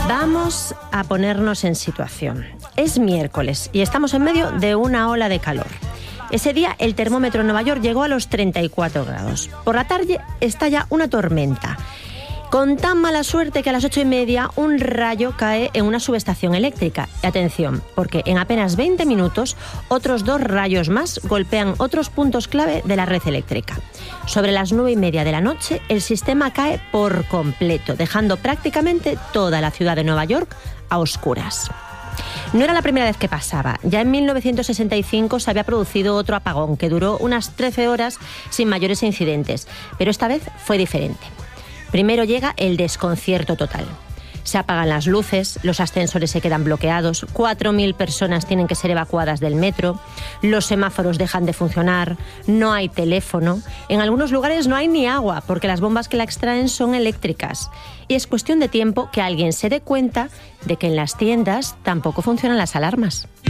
Vamos a ponernos en situación. Es miércoles y estamos en medio de una ola de calor. Ese día el termómetro en Nueva York llegó a los 34 grados. Por la tarde estalla una tormenta. Con tan mala suerte que a las 8:30 un rayo cae en una subestación eléctrica. Y atención, porque en apenas 20 minutos otros 2 rayos más golpean otros puntos clave de la red eléctrica. Sobre las 9:30 de la noche el sistema cae por completo, dejando prácticamente toda la ciudad de Nueva York a oscuras. No era la primera vez que pasaba. Ya en 1965 se había producido otro apagón que duró unas 13 horas sin mayores incidentes, pero esta vez fue diferente. Primero llega el desconcierto total. Se apagan las luces, los ascensores se quedan bloqueados, 4.000 personas tienen que ser evacuadas del metro, los semáforos dejan de funcionar, no hay teléfono, en algunos lugares no hay ni agua porque las bombas que la extraen son eléctricas. Y es cuestión de tiempo que alguien se dé cuenta de que en las tiendas tampoco funcionan las alarmas.